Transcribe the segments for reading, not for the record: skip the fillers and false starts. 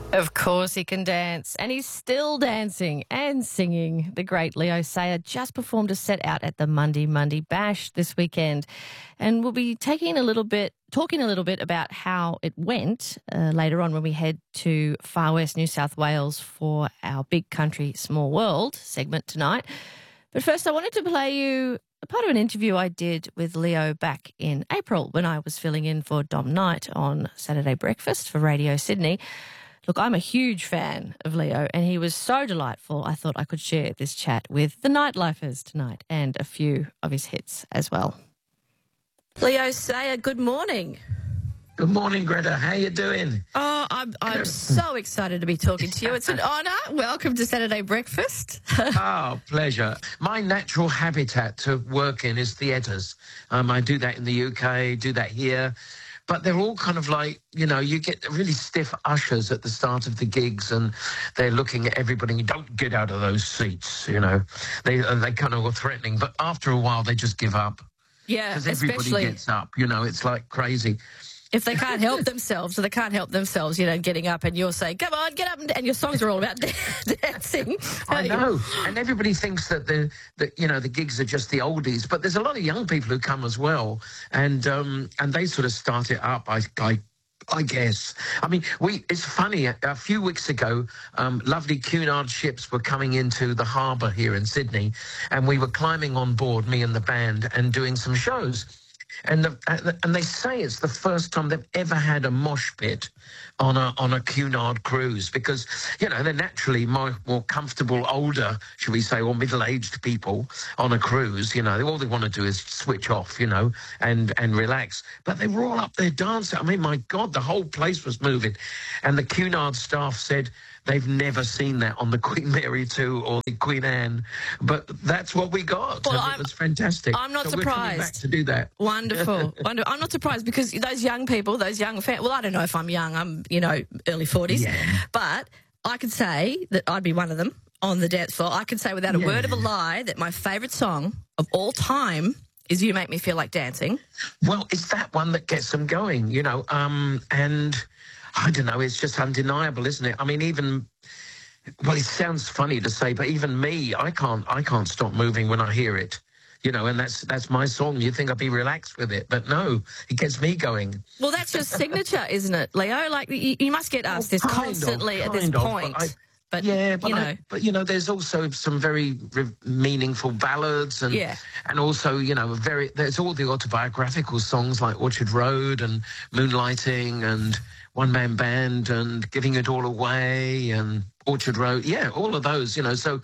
Of course he can dance, and he's still dancing and singing. The great Leo Sayer just performed a set out at the Monday Bash this weekend, and we'll be talking a little bit about how it went later on when we head to Far West New South Wales for our Big Country Small World segment tonight. But first I wanted to play you a part of an interview I did with Leo back in April when I was filling in for Dom Knight on Saturday Breakfast for Radio Sydney. Look, I'm a huge fan of Leo, and he was so delightful I thought I could share this chat with the Nightlifers tonight and a few of his hits as well. Leo Sayer, good morning. Good morning, Greta. How you doing? Oh, I'm so excited to be talking to you. It's an honour. Welcome to Saturday Breakfast. Oh, pleasure. My natural habitat to work in is theatres. I do that in the UK, do that here. But they're all kind of like, you know, you get really stiff ushers at the start of the gigs and they're looking at everybody. You don't get out of those seats, you know. They kind of are threatening. But after a while, they just give up. Yeah, because everybody gets up, you know, it's like crazy. If they can't help themselves, you know, getting up and you're saying, come on, get up, and your songs are all about dancing. I know, and everybody thinks that the gigs are just the oldies, but there's a lot of young people who come as well, and they sort of start it up, I guess. I mean, it's funny, a few weeks ago, lovely Cunard ships were coming into the harbour here in Sydney, and we were climbing on board, me and the band, and doing some shows. And they say it's the first time they've ever had a mosh pit on a Cunard cruise because, you know, they're naturally more comfortable, older, should we say, or middle-aged people on a cruise. You know, all they want to do is switch off, you know, and relax. But they were all up there dancing. I mean, my God, the whole place was moving. And the Cunard staff said they've never seen that on the Queen Mary 2 or the Queen Anne, but that's what we got. Well, it was fantastic. I'm not surprised. We're coming back to do that. Wonderful. I'm not surprised because those young people, those young fans, well, I don't know if I'm young, I'm, you know, early 40s, but I could say that I'd be one of them on the dance floor. I could say without a word of a lie that my favourite song of all time is You Make Me Feel Like Dancing. Well, it's that one that gets them going, you know, and I don't know, it's just undeniable, isn't it? I mean, well, it sounds funny to say, but even me, I can't stop moving when I hear it. You know, and that's my song. You'd think I'd be relaxed with it, but no, it gets me going. Well, that's your signature, isn't it, Leo? Like, you must get asked this constantly at this point. But you know, there's also some very meaningful ballads and also, you know, there's all the autobiographical songs like Orchard Road and Moonlighting and One Man Band and Giving It All Away and Orchard Road. Yeah, all of those, you know. So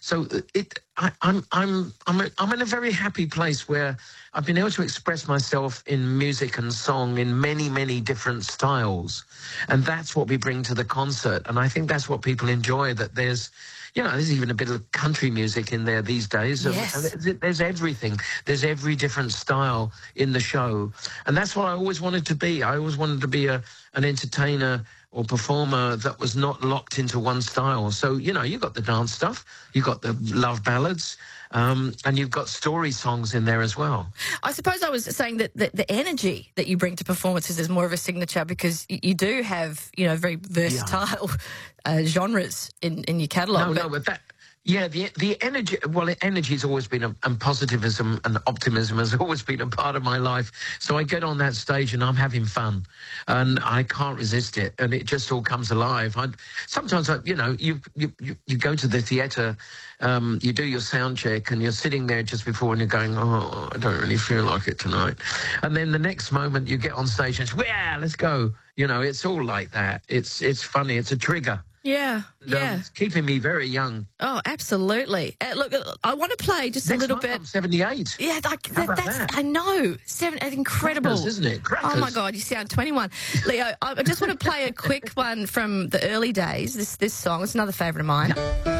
I'm in a very happy place where I've been able to express myself in music and song in many, many different styles. And that's what we bring to the concert. And I think that's what people enjoy, that there's, you know, there's even a bit of country music in there these days. Yes. There's everything. There's every different style in the show. And that's what I always wanted to be. I always wanted to be an entertainer or performer that was not locked into one style. So, you know, you got the dance stuff, you got the love ballads, and you've got story songs in there as well. I suppose I was saying that the energy that you bring to performances is more of a signature because you do have, you know, very versatile genres in your catalogue. No, but that... Yeah, the energy, well, energy's always been, and positivism and optimism has always been a part of my life. So I get on that stage and I'm having fun and I can't resist it. And it just all comes alive. Sometimes, you know, you go to the theatre, you do your sound check and you're sitting there just before and you're going, oh, I don't really feel like it tonight. And then the next moment you get on stage and it's, yeah, let's go. You know, it's all like that. It's funny. It's a trigger. Yeah. It's keeping me very young. Oh, absolutely. Look, I want to play just a little bit. I'm 78. Yeah, I know. Incredible. Crackers, isn't it? Crackers. Oh, my God, you sound 21. Leo, I just want to play a quick one from the early days, this song. It's another favourite of mine.